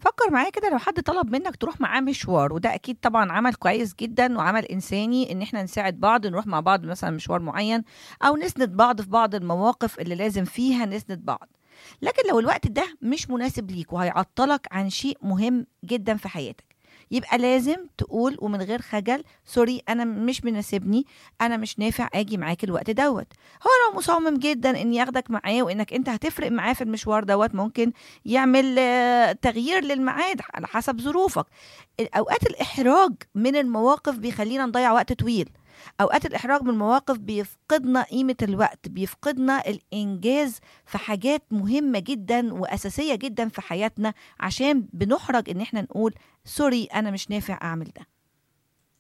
فكر معايا كده، لو حد طلب منك تروح معاه مشوار، وده اكيد طبعا عمل كويس جدا وعمل انساني ان احنا نساعد بعض نروح مع بعض مثلا مشوار معين، او نسند بعض في بعض المواقف اللي لازم فيها نسند بعض. لكن لو الوقت ده مش مناسب ليك وهيعطلك عن شيء مهم جدا في حياتك، يبقى لازم تقول ومن غير خجل: سوري، انا مش مناسبني، انا مش نافع اجي معاك الوقت دوت. هو لو مصمم جدا ان ياخدك معاه وانك انت هتفرق معاه في المشوار دوت، ممكن يعمل تغيير للميعاد على حسب ظروفك. اوقات الاحراج من المواقف بيخلينا نضيع وقت طويل. اوقات الاحراج من المواقف بيفقدنا قيمة الوقت، بيفقدنا الانجاز في حاجات مهمة جدا واساسية جدا في حياتنا، عشان بنحرج ان احنا نقول: سوري، انا مش نافع اعمل ده.